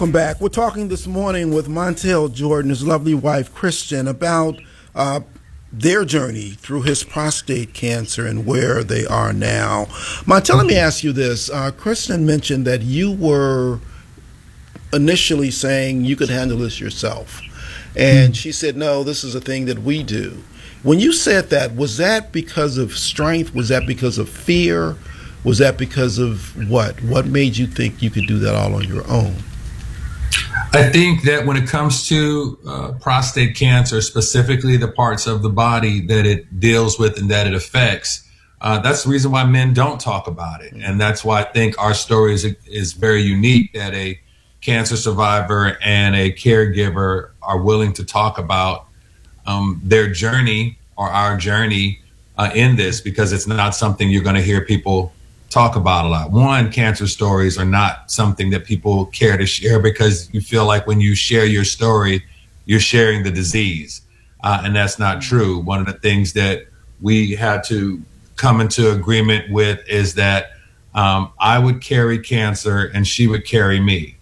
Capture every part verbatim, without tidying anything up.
Welcome back. We're talking this morning with Montel Jordan, his lovely wife, Kristen, about uh, their journey through his prostate cancer and where they are now. Montel, let me ask you this. Uh, Kristen mentioned that you were initially saying you could handle this yourself. And she said, no, this is a thing that we do. When you said that, was that because of strength? Was that because of fear? Was that because of what? What made you think you could do that all on your own? I think that when it comes to uh, prostate cancer, specifically the parts of the body that it deals with and that it affects, uh, that's the reason why men don't talk about it. And that's why I think our story is, is very unique, that a cancer survivor and a caregiver are willing to talk about um, their journey or our journey uh, in this, because it's not something you're going to hear people talk about a lot. One, cancer stories are not something that people care to share because you feel like when you share your story, you're sharing the disease. Uh, and that's not true. One of the things that we had to come into agreement with is that um, I would carry cancer and she would carry me.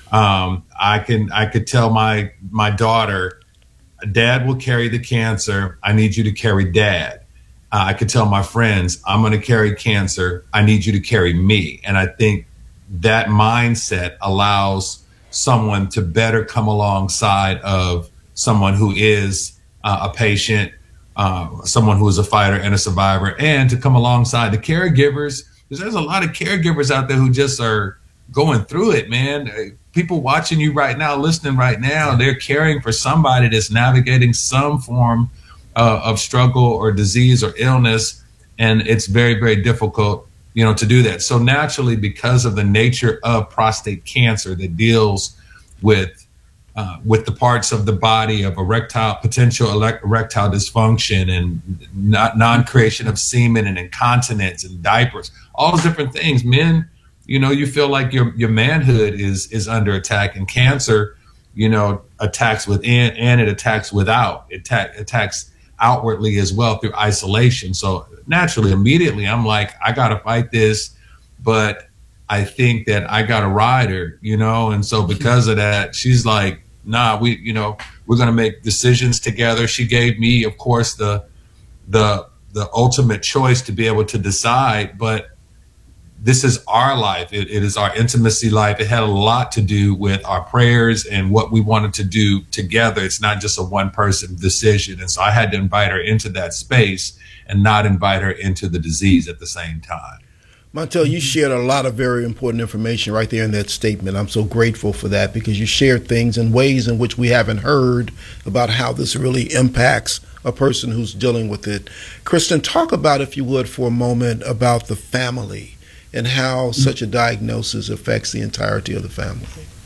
Um, I can, I could tell my, my daughter, Dad will carry the cancer. I need you to carry Dad. Uh, I could tell my friends, I'm going to carry cancer. I need you to carry me. And I think that mindset allows someone to better come alongside of someone who is uh, a patient, uh, someone who is a fighter and a survivor, and to come alongside the caregivers, because there's a lot of caregivers out there who just are going through it, man. People watching you right now, listening right now, they're caring for somebody that's navigating some form Uh, of struggle or disease or illness, and it's very, very difficult, you know, to do that. So naturally, because of the nature of prostate cancer that deals with uh, with the parts of the body of erectile potential erectile dysfunction and not non-creation of semen and incontinence and diapers, all those different things, men, you know, you feel like your your manhood is is under attack, and cancer, you know, attacks within and it attacks without. It attack, attacks outwardly as well through isolation. So naturally, immediately, I'm like, I got to fight this, but I think that I got a rider, you know? And so because of that, she's like, nah, we, you know, we're going to make decisions together. She gave me, of course, the, the, the ultimate choice to be able to decide, but this is our life. It, it is our intimacy life. It had a lot to do with our prayers and what we wanted to do together. It's not just a one person decision. And so I had to invite her into that space and not invite her into the disease at the same time. Montel, you shared a lot of very important information right there in that statement. I'm so grateful for that, because you shared things in ways in which we haven't heard about how this really impacts a person who's dealing with it. Kristen, talk about, if you would, for a moment about the family and how such a diagnosis affects the entirety of the family.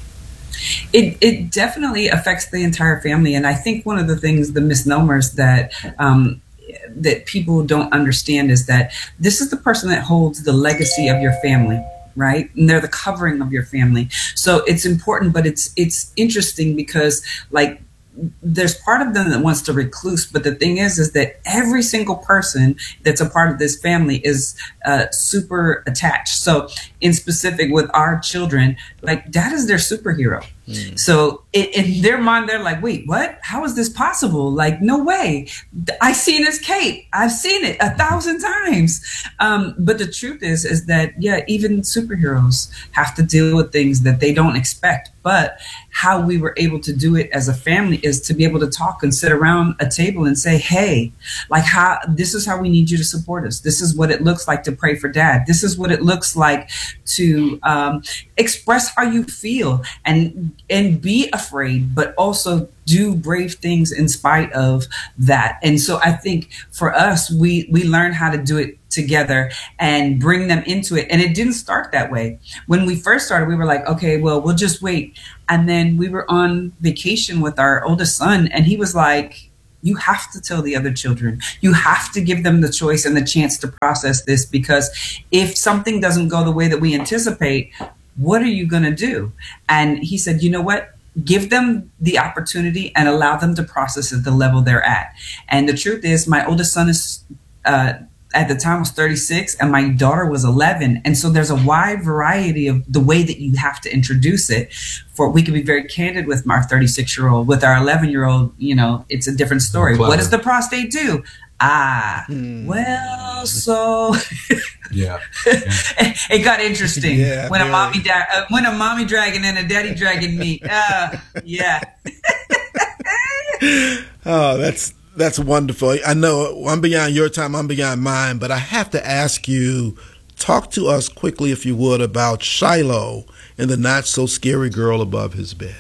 It, it definitely affects the entire family. And I think one of the things, the misnomers that um, that people don't understand is that this is the person that holds the legacy of your family, right? And they're the covering of your family. So it's important, but it's it's interesting because, like, there's part of them that wants to recluse, but the thing is, is that every single person that's a part of this family is uh, super attached. So in specific with our children, like, Dad is their superhero. Mm. So in, in their mind, they're like, wait, what? How is this possible? Like, no way. I seen his cape. I've seen it a thousand times. Um, but the truth is, is that, yeah, even superheroes have to deal with things that they don't expect. But how we were able to do it as a family is to be able to talk and sit around a table and say, hey, like, how, this is how we need you to support us. This is what it looks like to pray for Dad. This is what it looks like to um, express how you feel and and be afraid, but also do brave things in spite of that. And so I think for us, we we learned how to do it together and bring them into it. And it didn't start that way. When we first started, we were like, okay, well, we'll just wait. And then we were on vacation with our oldest son, and he was like, you have to tell the other children. You have to give them the choice and the chance to process this, because if something doesn't go the way that we anticipate, what are you going to do? And he said, you know what? Give them the opportunity and allow them to process at the level they're at. And the truth is, my oldest son is uh, at the time was thirty-six and my daughter was eleven. And so there's a wide variety of the way that you have to introduce it. For we can be very candid with our thirty-six year old. With our eleven year old, you know, it's a different story. What does the prostate do? Ah, hmm. well, so yeah, yeah. It got interesting yeah, when very. a mommy da- uh, when a mommy dragon and a daddy dragon meet. Uh, yeah. Oh, that's that's wonderful. I know I'm beyond your time, I'm beyond mine, but I have to ask you, talk to us quickly, if you would, about Shiloh and the not so scary girl above his bed.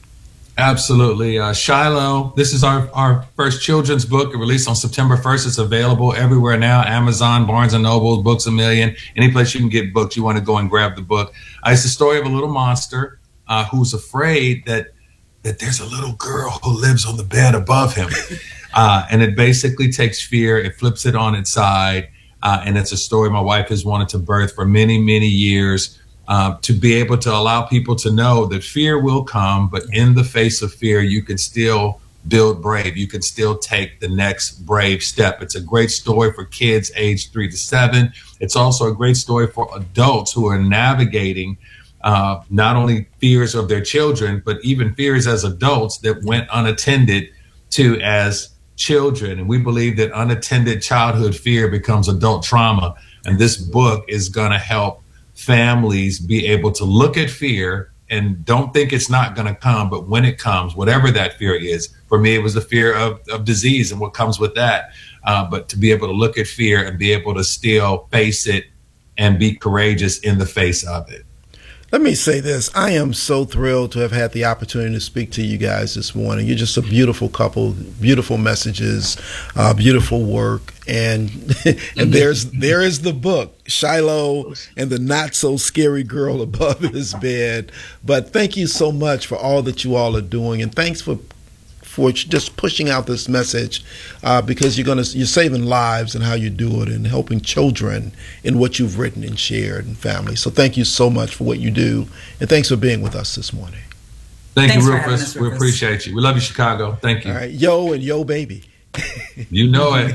Absolutely. Uh, Shiloh, this is our, our first children's book. It released on September first. It's available everywhere now. Amazon, Barnes and Noble, Books A Million, any place you can get books. You want to go and grab the book. Uh, it's the story of a little monster uh, who's afraid that that there's a little girl who lives on the bed above him. Uh, and it basically takes fear. It flips it on its side. Uh, and it's a story my wife has wanted to birth for many, many years. Uh, to be able to allow people to know that fear will come, but in the face of fear, you can still build brave. You can still take the next brave step. It's a great story for kids aged three to seven. It's also a great story for adults who are navigating uh, not only fears of their children, but even fears as adults that went unattended to as children. And we believe that unattended childhood fear becomes adult trauma. And this book is going to help families be able to look at fear and don't think it's not going to come, but when it comes, whatever that fear is, for me, it was the fear of, of disease and what comes with that. Uh, but to be able to look at fear and be able to still face it and be courageous in the face of it. Let me say this. I am so thrilled to have had the opportunity to speak to you guys this morning. You're just a beautiful couple, beautiful messages, uh, beautiful work. And and there's there is the book, Shiloh and the Not So Scary Girl Above His Bed. But thank you so much for all that you all are doing. And thanks for for just pushing out this message uh, because you're gonna you're saving lives and how you do it and helping children in what you've written and shared and family. So thank you so much for what you do, and thanks for being with us this morning. Thank Thanks you, for Rufus. us, We Rufus. appreciate you. We love you, Chicago. Thank you. All right, yo and yo baby. You know it.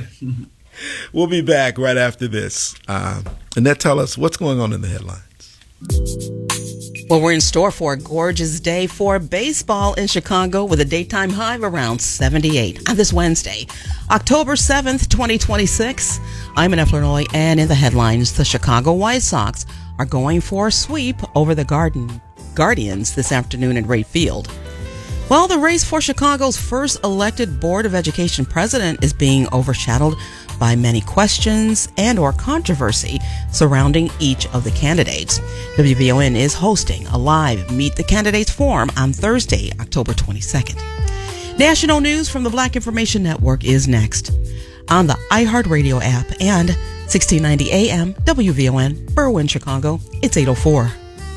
We'll be back right after this. Um, Annette, tell us what's going on in the headlines. Well, we're in store for a gorgeous day for baseball in Chicago with a daytime high of around seventy-eight on this Wednesday, October seventh, twenty twenty-six. I'm Annette Flournoy, and in the headlines, the Chicago White Sox are going for a sweep over the Garden Guardians this afternoon at Wright Field. Well, the race for Chicago's first elected Board of Education president is being overshadowed by many questions and or controversy surrounding each of the candidates. W V O N is hosting a live Meet the Candidates forum on Thursday, October twenty-second. National news from the Black Information Network is next on the iHeartRadio app and sixteen ninety A M W V O N, Berwyn, Chicago. It's eight oh four.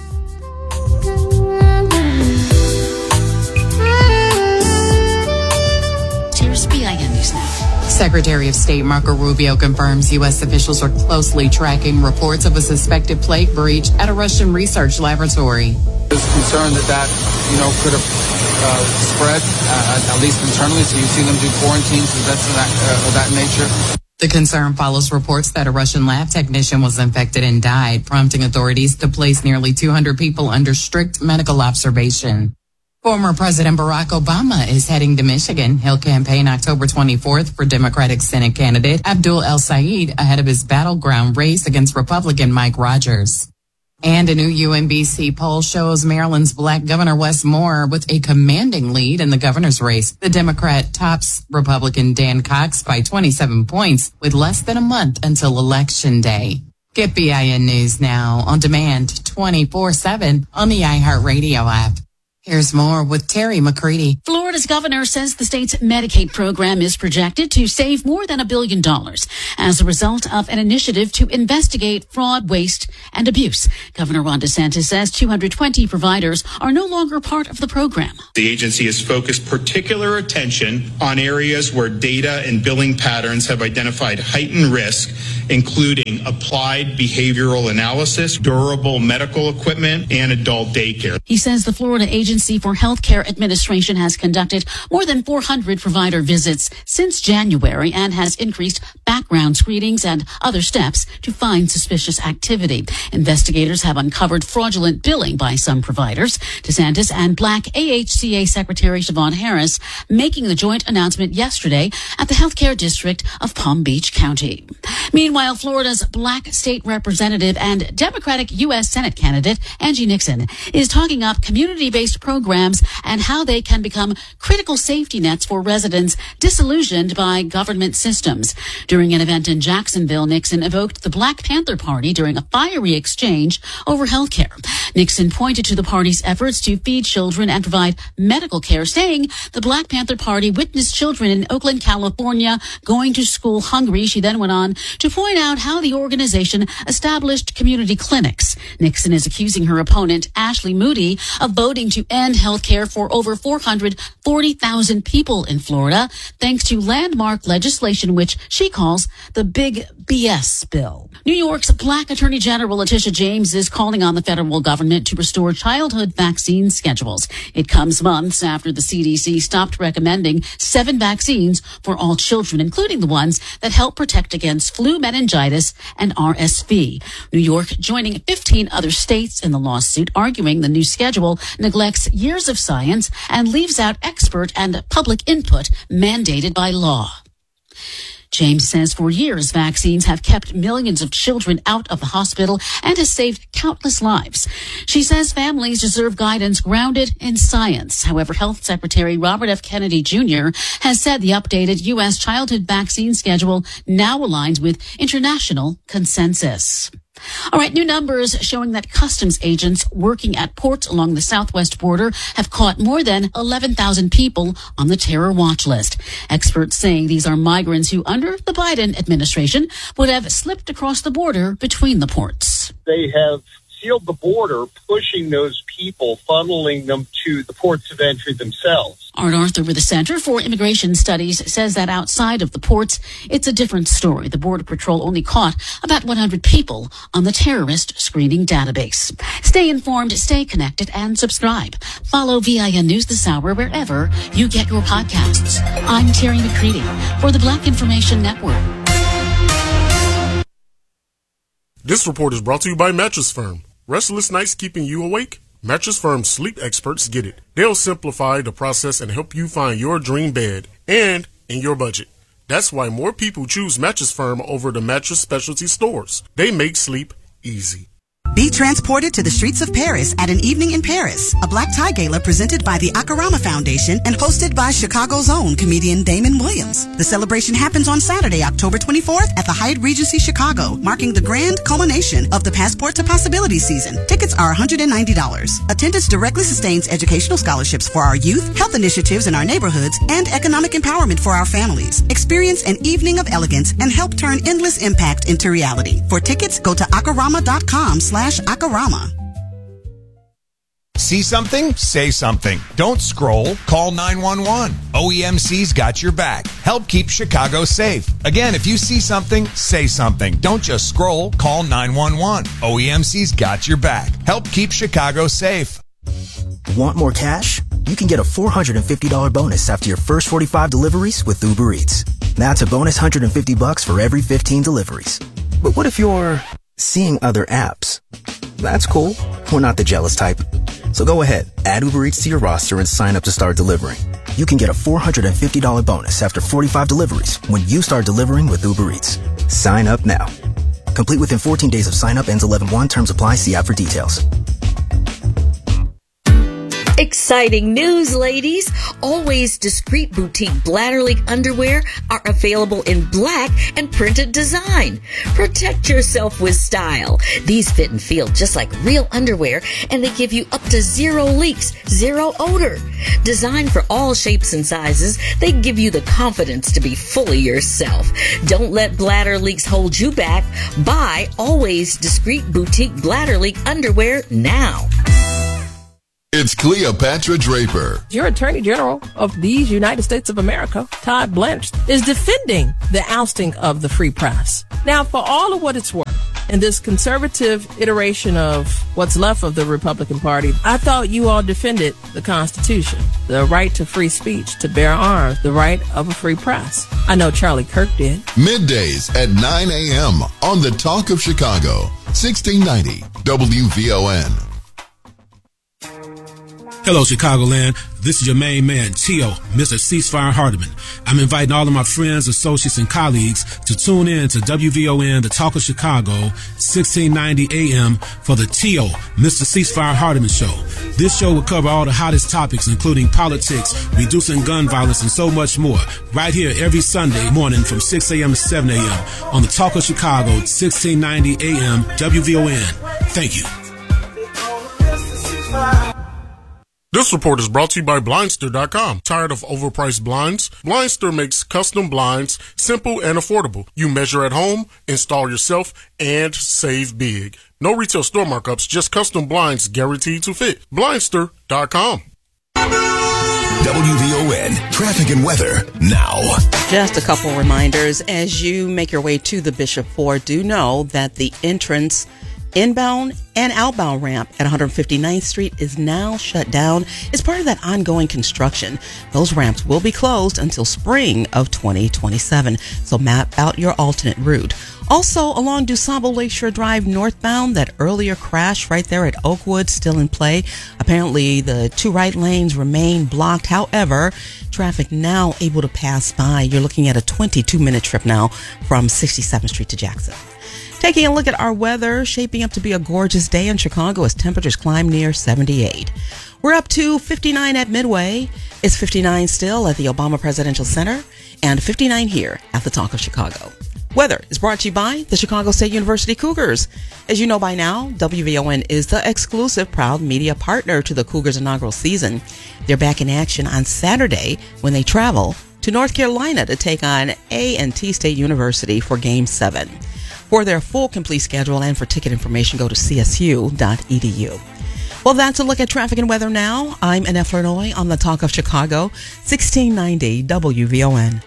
Secretary of State Marco Rubio confirms U S officials are closely tracking reports of a suspected plague breach at a Russian research laboratory. There's concern that that, you know, could have uh, spread, uh, at least internally, so you've seen them do quarantines and that's of that, uh, of that nature. The concern follows reports that a Russian lab technician was infected and died, prompting authorities to place nearly two hundred people under strict medical observation. Former President Barack Obama is heading to Michigan. He'll campaign October twenty-fourth for Democratic Senate candidate Abdul El-Sayed ahead of his battleground race against Republican Mike Rogers. And a new U M B C poll shows Maryland's Black Governor Wes Moore with a commanding lead in the governor's race. The Democrat tops Republican Dan Cox by twenty-seven points with less than a month until Election Day. Get B I N News now on demand twenty-four seven on the iHeartRadio app. Here's more with Terry McCready. Florida's governor says the state's Medicaid program is projected to save more than a billion dollars as a result of an initiative to investigate fraud, waste, and abuse. Governor Ron DeSantis says two hundred twenty providers are no longer part of the program. The agency has focused particular attention on areas where data and billing patterns have identified heightened risk including applied behavioral analysis, durable medical equipment, and adult daycare. He says the Florida Agency for Healthcare Administration has conducted more than four hundred provider visits since January and has increased background screenings and other steps to find suspicious activity. Investigators have uncovered fraudulent billing by some providers. DeSantis and Black A H C A Secretary Siobhan Harris making the joint announcement yesterday at the Healthcare District of Palm Beach County. Meanwhile, Florida's Black state representative and Democratic U S Senate candidate Angie Nixon is talking up community-based programs and how they can become critical safety nets for residents disillusioned by government systems. During an event in Jacksonville, Nixon evoked the Black Panther Party during a fiery exchange over health care. Nixon pointed to the party's efforts to feed children and provide medical care, saying the Black Panther Party witnessed children in Oakland, California, going to school hungry. She then went on to point out how the organization established community clinics. Nixon is accusing her opponent, Ashley Moody, of voting to end health care for over four hundred forty thousand people in Florida, thanks to landmark legislation which she calls the Big B S bill. New York's Black Attorney General Letitia James is calling on the federal government to restore childhood vaccine schedules. It comes months after the C D C stopped recommending seven vaccines for all children, including the ones that help protect against flu, meningitis, and R S V. New York joining fifteen other states in the lawsuit, arguing the new schedule neglects years of science and leaves out expert and public input mandated by law. James says for years, vaccines have kept millions of children out of the hospital and has saved countless lives. She says families deserve guidance grounded in science. However, Health Secretary Robert F. Kennedy Junior has said the updated U S childhood vaccine schedule now aligns with international consensus. All right, new numbers showing that customs agents working at ports along the southwest border have caught more than eleven thousand people on the terror watch list. Experts saying these are migrants who, under the Biden administration, would have slipped across the border between the ports. They have sealed the border, pushing those people, funneling them to the ports of entry themselves. Art Arthur with the Center for Immigration Studies says that outside of the ports, it's a different story. The Border Patrol only caught about one hundred people on the terrorist screening database. Stay informed, stay connected, and subscribe. Follow V I N News this hour wherever you get your podcasts. I'm Terry McCready for the Black Information Network. This report is brought to you by Mattress Firm. Restless nights keeping you awake? Mattress Firm's sleep experts get it. They'll simplify the process and help you find your dream bed and in your budget. That's why more people choose Mattress Firm over the mattress specialty stores. They make sleep easy. Be transported to the streets of Paris at an evening in Paris, a black tie gala presented by the Akarama Foundation and hosted by Chicago's own comedian Damon Williams. The celebration happens on Saturday, October twenty-fourth at the Hyatt Regency Chicago, marking the grand culmination of the Passport to Possibility season. Tickets are one hundred ninety dollars. Attendance directly sustains educational scholarships for our youth, health initiatives in our neighborhoods, and economic empowerment for our families. Experience an evening of elegance and help turn endless impact into reality. For tickets, go to akarama.com slash Akarama. See something? Say something. Don't scroll. Call nine one one. O E M C's got your back. Help keep Chicago safe. Again, if you see something, say something. Don't just scroll. Call nine one one. O E M C's got your back. Help keep Chicago safe. Want more cash? You can get a four hundred fifty dollars bonus after your first forty-five deliveries with Uber Eats. That's a bonus one hundred fifty bucks for every fifteen deliveries. But what if you're seeing other apps? That's cool. We're not the jealous type. So go ahead, add Uber Eats to your roster and sign up to start delivering. You can get a four hundred fifty dollars bonus after forty-five deliveries when you start delivering with Uber Eats. Sign up now. Complete within fourteen days of sign up, ends eleven one. Terms apply. See app for details. Exciting news, ladies! Always Discreet Boutique Bladder Leak underwear are available in black and printed design. Protect yourself with style. These fit and feel just like real underwear, and they give you up to zero leaks, zero odor. Designed for all shapes and sizes, they give you the confidence to be fully yourself. Don't let bladder leaks hold you back. Buy Always Discreet Boutique Bladder Leak underwear now. it's Cleopatra Draper. Your Attorney General of these United States of America, Todd Blanche, is defending the ousting of the free press. Now, for all of what it's worth, in this conservative iteration of what's left of the Republican Party, I thought you all defended the Constitution, the right to free speech, to bear arms, the right of a free press. I know Charlie Kirk did. Middays at nine a.m. on the Talk of Chicago, sixteen ninety W V O N. Hello, Chicagoland. This is your main man, Tio, Mister Ceasefire Hardiman. I'm inviting all of my friends, associates, and colleagues to tune in to W V O N, the Talk of Chicago, sixteen ninety A M for the Tio, Mister Ceasefire Hardiman Show. This show will cover all the hottest topics, including politics, reducing gun violence, and so much more, right here every Sunday morning from six a.m. to seven a.m. on the Talk of Chicago, sixteen ninety A M, W V O N. Thank you. This report is brought to you by Blindster dot com. Tired of overpriced blinds? Blindster makes custom blinds simple and affordable. You measure at home, install yourself, and save big. No retail store markups, just custom blinds guaranteed to fit. Blindster dot com. W V O N traffic and weather now. Just a couple reminders as you make your way to the Bishop Ford. Do know that the entrance inbound and outbound ramp at one hundred fifty-ninth Street is now shut down as part of that ongoing construction. Those ramps will be closed until spring of twenty twenty-seven, so map out your alternate route. Also, along DuSable Lakeshore Drive northbound, that earlier crash right there at Oakwood still in play. Apparently, the two right lanes remain blocked. However, traffic now able to pass by. You're looking at a twenty-two minute trip now from sixty-seventh Street to Jackson. Taking a look at our weather, shaping up to be a gorgeous day in Chicago as temperatures climb near seventy-eight. We're up to fifty-nine at Midway. It's fifty-nine still at the Obama Presidential Center and fifty-nine here at the Talk of Chicago. Weather is brought to you by the Chicago State University Cougars. As you know by now, W V O N is the exclusive proud media partner to the Cougars' inaugural season. They're back in action on Saturday when they travel to North Carolina to take on A and T State University for Game seven. For their full complete schedule and for ticket information, go to c s u dot e d u. Well, that's a look at traffic and weather now. I'm Annette Flournoy on the Talk of Chicago, sixteen ninety W V O N.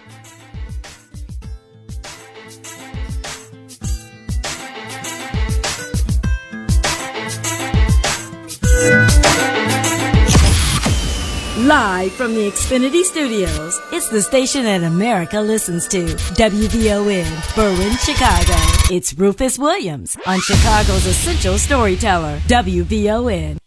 Live from the Xfinity Studios, it's the station that America listens to. W V O N, Berwyn, Chicago. It's Rufus Williams on Chicago's Essential Storyteller, W V O N.